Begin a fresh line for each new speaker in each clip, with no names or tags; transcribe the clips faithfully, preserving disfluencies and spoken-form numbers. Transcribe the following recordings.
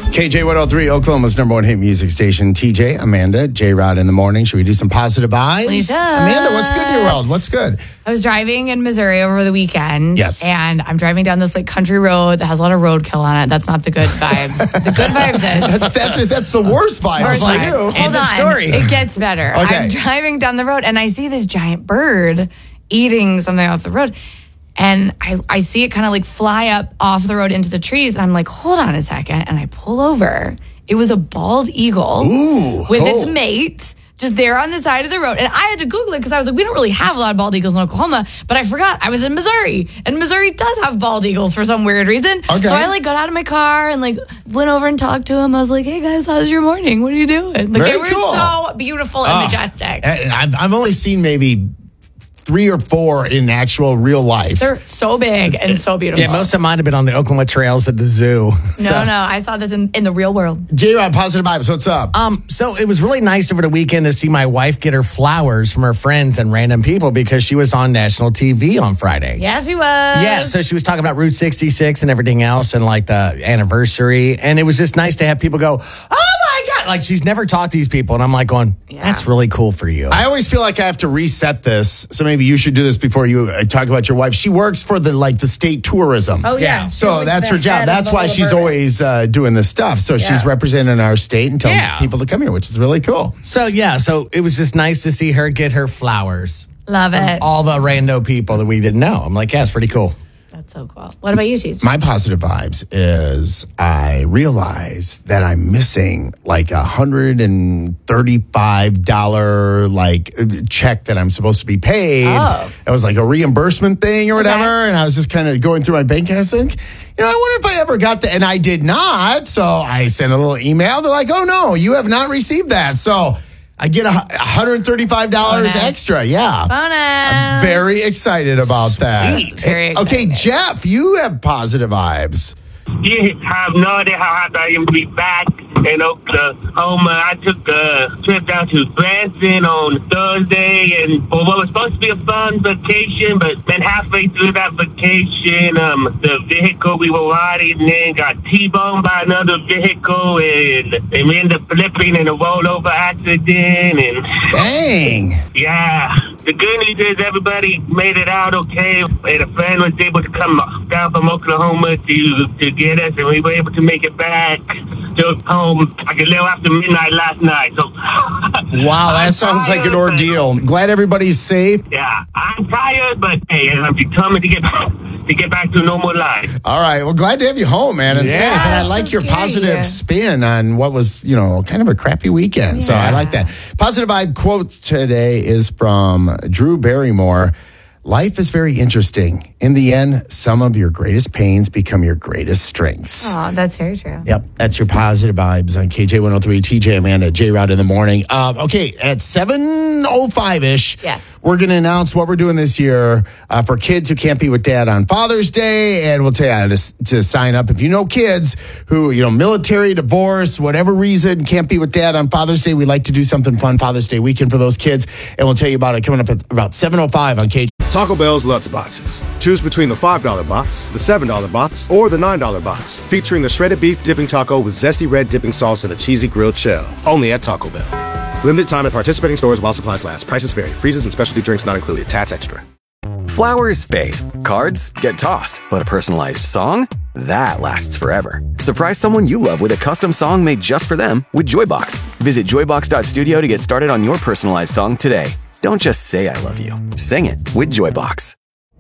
K J one oh three, Oklahoma's number one hit music station. T J, Amanda, J-Rod in the morning. Should we do some positive vibes?
We should.
Amanda, what's good in your world? What's good?
I was driving in Missouri over the weekend.
Yes.
And I'm driving down this like country road that has a lot of roadkill on it. That's not the good vibes. The good vibes is.
That's, that's, that's the worst vibes.
Worst
Like
vibes.
you.
Hold
End of
on.
story.
It gets better.
Okay.
I'm driving down the road and I see this giant bird eating something off the road. And I, I see it kind of like fly up off the road into the trees. And I'm like, hold on a second. And I pull over. It was a bald eagle
Ooh,
with
cool.
its mate just there on the side of the road. And I had to Google it because I was like, we don't really have a lot of bald eagles in Oklahoma. But I forgot I was in Missouri. And Missouri does have bald eagles for some weird reason.
Okay.
So I like got out of my car and like went over and talked to him. I was like, hey guys, how's your morning? What are you doing? Like
Very
they were
cool.
so beautiful and
Oh,
majestic.
and I've, I've only seen maybe three or four in actual real life.
They're so big and so beautiful.
Yeah, most of mine have been on the Oklahoma trails at the zoo.
No,
So-
no, I saw this in, in the real world.
J-Rod, positive vibes. What's up?
Um, so it was really nice over the weekend to see my wife get her flowers from her friends and random people because she was on national T V on Friday.
Yeah, she was.
Yeah, so she was talking about Route sixty-six and everything else and like the anniversary. And it was just nice to have people go, oh my God. Like she's never talked to these people. And I'm like going, that's really cool for you.
I always feel like I have to reset this. So maybe you should do this before you uh, talk about your wife. She works for the like the state tourism.
Oh, yeah.
Yeah.
So
She's like
that's
the
her job.
head of
That's
the
why
whole
she's
department.
always uh, doing this stuff. So she's
Yeah.
representing our state and telling
Yeah.
people to come here, which is really cool.
So yeah, so it was just nice to see her get her flowers.
Love it.
All the rando people that we didn't know. I'm like, yeah, it's pretty cool.
That's so cool. What about you, Teach?
My positive vibes is I realize that I'm missing like a hundred and thirty-five dollar like check that I'm supposed to be paid.
Oh.
It was like a reimbursement thing or whatever,
Okay.
and I was just kind of going through my bank account. I was like, you know, I wonder if I ever got that, and I did not. So I sent a little email. They're like, oh no, you have not received that. So I get a one hundred thirty-five dollars
Bonus.
extra. Yeah.
Bonus.
Very excited about that.
Sweet.
Very
Okay,
excited.
Jeff, you have positive vibes.
You have no idea how happy I am to be back in Oklahoma. I took a trip down to Branson on Thursday, and for what was supposed to be a fun vacation, but then halfway through that vacation, um, the vehicle we were riding in got T-boned by another vehicle, and, and we ended up flipping in a rollover accident, and
Dang.
yeah. The good news is everybody made it out okay, and a friend was able to come down from Oklahoma to, to get us, and we were able to make it back to home like a little after midnight last night. So,
Wow, that sounds like an ordeal. Glad everybody's safe.
yeah, I'm tired, but hey, I'm determined to get to get back to normal life.
All right. Well, glad to have you home, man, and
Yeah.
safe. And I like
So
your
scary.
positive spin on what was, you know, kind of a crappy weekend. So I like that. Positive vibe quote today is from Drew Barrymore. Life is very interesting. In the end, some of your greatest pains become your greatest strengths.
Oh, that's very true.
Yep, that's your positive vibes on K J one oh three, T J, Amanda, J-Rod in the morning. Um, okay, at seven oh five-ish,
Yes.
we're going to announce what we're doing this year uh, for kids who can't be with dad on Father's Day, and we'll tell you how to, to sign up. If you know kids who, you know, military, divorce, whatever reason, can't be with dad on Father's Day, we like to do something fun Father's Day weekend for those kids, and we'll tell you about it coming up at about seven oh five on K J.
Taco Bell's Lutz Boxes. Choose between the five dollar box, the seven dollar box, or the nine dollar box, featuring a shredded beef dipping taco with zesty red dipping sauce and a cheesy grilled shell. Only at Taco Bell. Limited time at participating stores while supplies last. Prices vary. Freezes and specialty drinks not included. Tats extra.
Flowers fade, cards get tossed, but a personalized song? That lasts forever. Surprise someone you love with a custom song made just for them with Joybox. Visit joybox dot studio to get started on your personalized song today. Don't just say I love you. Sing it with Joybox.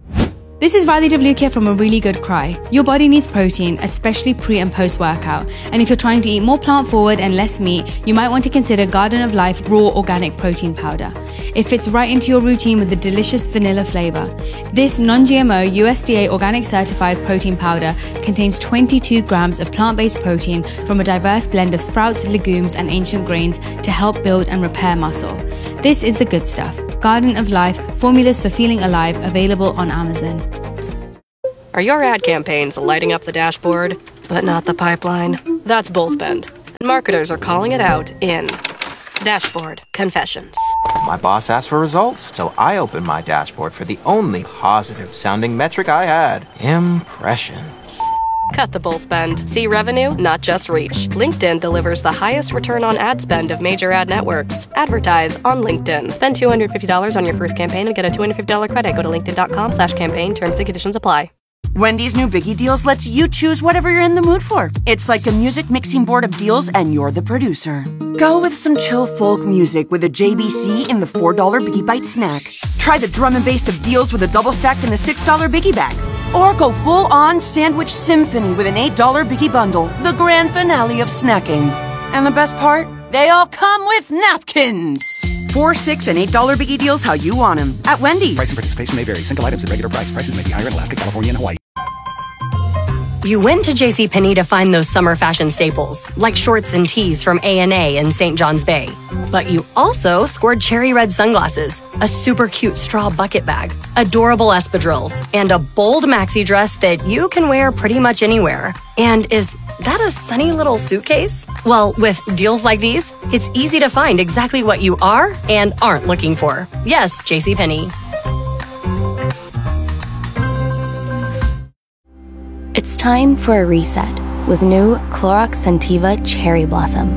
This is Riley DeVlukia from A Really Good Cry. Your body needs protein, especially pre and post workout. And if you're trying to eat more plant forward and less meat, you might want to consider Garden of Life Raw Organic Protein Powder. It fits right into your routine with a delicious vanilla flavor. This non-G M O U S D A organic certified protein powder contains twenty-two grams of plant-based protein from a diverse blend of sprouts, legumes, and ancient grains to help build and repair muscle. This is the good stuff. Garden of Life, formulas for feeling alive, available on Amazon.
Are your ad campaigns lighting up the dashboard, but not the pipeline? That's Bullspend. And marketers are calling it out in Dashboard Confessions.
My boss asked for results, so I opened my dashboard for the only positive sounding metric I had: impressions.
Cut the bull spend. See revenue, not just reach. LinkedIn delivers the highest return on ad spend of major ad networks. Advertise on LinkedIn. Spend two hundred fifty dollars on your first campaign and get a two hundred fifty dollars credit. Go to linkedin.com slash campaign. Terms and conditions apply.
Wendy's new Biggie Deals lets you choose whatever you're in the mood for. It's like a music mixing board of deals, and you're the producer. Go with some chill folk music with a J B C in the four dollar Biggie Bite snack. Try the drum and bass of deals with a double stack in the six dollar Biggie Bag. Or go full-on sandwich symphony with an eight dollar Biggie Bundle, the grand finale of snacking. And the best part? They all come with napkins. Four, six, and eight dollar Biggie Deals how you want them at Wendy's.
Price and participation may vary. Single items at regular price. Prices may be higher in Alaska, California, and Hawaii.
You went to JCPenney to find those summer fashion staples, like shorts and tees from A and A in Saint John's Bay. But you also scored cherry red sunglasses, a super cute straw bucket bag, adorable espadrilles, and a bold maxi dress that you can wear pretty much anywhere. And is that a sunny little suitcase? Well, with deals like these, it's easy to find exactly what you are and aren't looking for. Yes, JCPenney.
It's time for a reset with new Clorox Scentiva Cherry Blossom.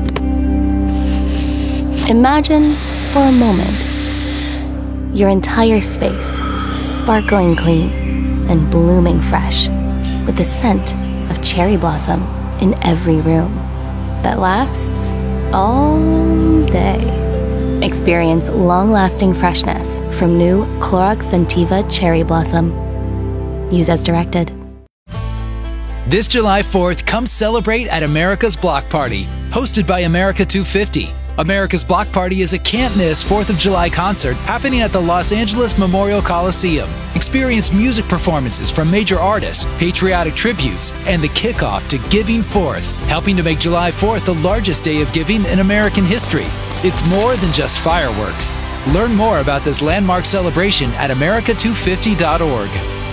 Imagine, for a moment, your entire space sparkling clean and blooming fresh with the scent of cherry blossom in every room that lasts all day. Experience long-lasting freshness from new Clorox Scentiva Cherry Blossom. Use as directed.
This July fourth, come celebrate at America's Block Party, hosted by America two fifty. America's Block Party is a can't-miss fourth of July concert happening at the Los Angeles Memorial Coliseum. Experience music performances from major artists, patriotic tributes, and the kickoff to Giving Fourth, helping to make July fourth the largest day of giving in American history. It's more than just fireworks. Learn more about this landmark celebration at america two fifty dot org.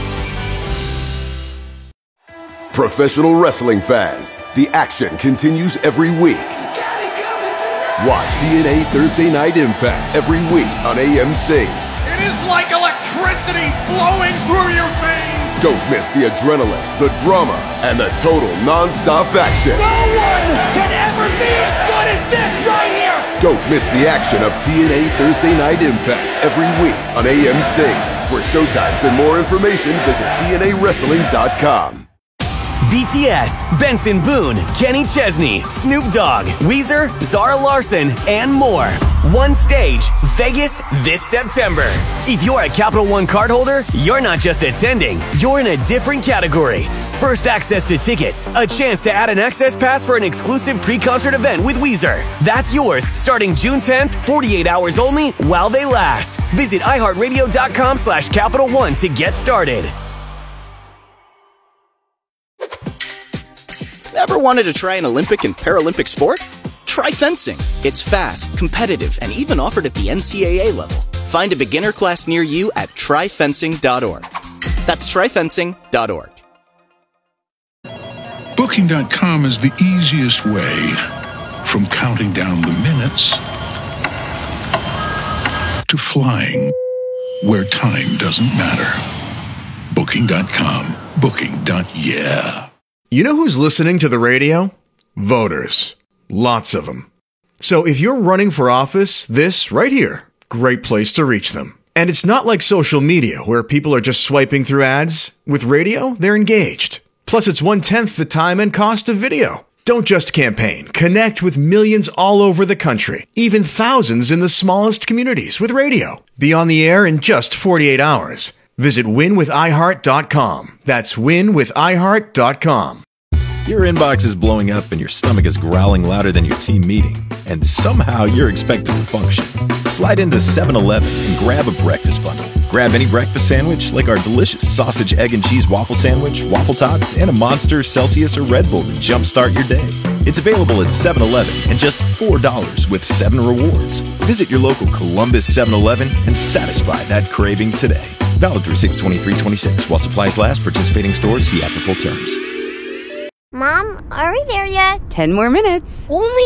Professional wrestling fans, the action continues every week. Watch T N A Thursday Night Impact every week on A M C.
It is like electricity flowing through your veins.
Don't miss the adrenaline, the drama, and the total non-stop action.
No one can ever be as good as this right here.
Don't miss the action of T N A Thursday Night Impact every week on A M C. For showtimes and more information, visit T N A wrestling dot com.
B T S, Benson Boone, Kenny Chesney, Snoop Dogg, Weezer, Zara Larson, and more. One stage, Vegas this September. If you're a Capital One cardholder, you're not just attending, you're in a different category. First access to tickets, a chance to add an access pass for an exclusive pre-concert event with Weezer. That's yours starting June tenth, forty-eight hours only while they last. Visit iHeartRadio.com slash Capital One to get started.
Ever wanted to try an Olympic and Paralympic sport? Try fencing. It's fast, competitive, and even offered at the N C A A level. Find a beginner class near you at try fencing dot org. That's try fencing dot org.
Booking dot com is the easiest way from counting down the minutes to flying where time doesn't matter. Booking dot com. Booking. Yeah.
You know who's listening to the radio? Voters. Lots of them. So if you're running for office, this right here, great place to reach them. And it's not like social media where people are just swiping through ads. With radio, they're engaged. Plus, it's one-tenth the time and cost of video. Don't just campaign. Connect with millions all over the country, even thousands in the smallest communities with radio. Be on the air in just forty-eight hours. Visit win with i heart dot com. That's win with i heart dot com.
Your inbox is blowing up and your stomach is growling louder than your team meeting, and somehow you're expected to function. Slide into seven eleven and grab a breakfast bundle. Grab any breakfast sandwich like our delicious sausage, egg, and cheese waffle sandwich, waffle tots, and a Monster, Celsius, or Red Bull to jumpstart your day. It's available at seven eleven and just four dollars with seven rewards. Visit your local Columbus seven eleven and satisfy that craving today. Valid through six twenty-three twenty-six while supplies last. Participating stores, see app for full terms.
Mom, are we there yet?
Ten more minutes.
Only